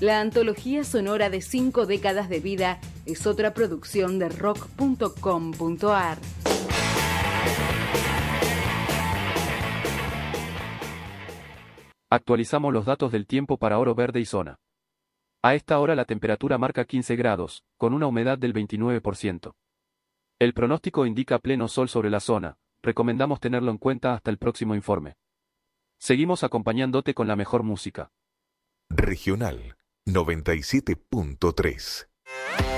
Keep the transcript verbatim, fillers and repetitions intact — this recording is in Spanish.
La antología sonora de cinco décadas de vida es otra producción de rock punto com punto ar. Actualizamos los datos del tiempo para Oro Verde y zona. A esta hora la temperatura marca quince grados, con una humedad del veintinueve por ciento. El pronóstico indica pleno sol sobre la zona, recomendamos tenerlo en cuenta hasta el próximo informe. Seguimos acompañándote con la mejor música. Regional noventa y siete punto tres.